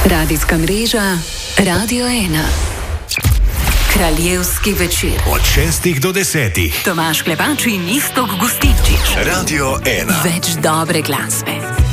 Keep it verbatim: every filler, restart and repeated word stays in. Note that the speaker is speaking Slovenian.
Radijska mreža Radio ena. Kraljevski večer. Od šestih do desetih. Tomaž Klepač in Iztok Gustinčič. Radio ena. Več dobre glasbe.